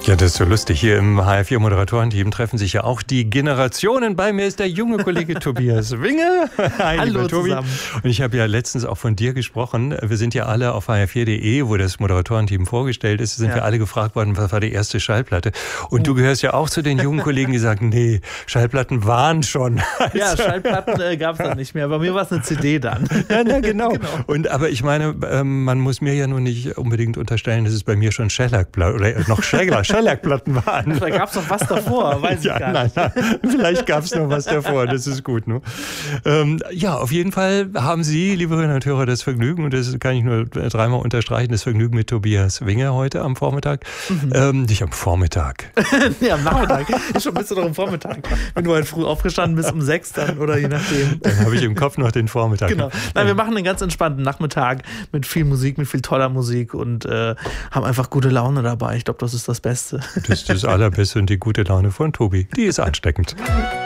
Ja, das ist so lustig. Hier im HR4-Moderatorenteam treffen sich ja auch die Generationen. Bei mir ist der junge Kollege Tobias Winge. Hi, hallo Tobi. Zusammen. Und ich habe ja letztens auch von dir gesprochen. Wir sind ja alle auf hr4.de, wo das Moderatorenteam vorgestellt ist, sind wir alle gefragt worden, was war die erste Schallplatte. Und du gehörst ja auch zu den jungen Kollegen, die sagen, nee, Schallplatten waren schon. Ja, Schallplatten gab es dann nicht mehr. Bei mir war es eine CD dann. Ja, na, genau. Aber ich meine, man muss mir ja nur nicht unbedingt unterstellen, dass es bei mir schon Schellackplatten oder noch Schellackplatten waren. Da gab es noch was davor, weiß ich gar nicht. Nein, vielleicht gab es noch was davor, das ist gut. Ne? Ja, auf jeden Fall haben Sie, liebe Hörerinnen und Hörer, das Vergnügen, und das kann ich nur dreimal unterstreichen, das Vergnügen mit Tobias Winge heute am Vormittag. Nicht am Vormittag. Ja, am Nachmittag. Schon bist du doch am Vormittag. Wenn du halt früh aufgestanden bist, um 6 dann oder je nachdem. Dann habe ich im Kopf noch den Vormittag. Genau. Nein, wir machen einen ganz entspannten Nachmittag mit viel Musik, mit viel toller Musik und haben einfach gute Laune dabei. Ich glaube, das ist das Beste. Das ist das Allerbeste und die gute Laune von Tobi. Die ist ansteckend.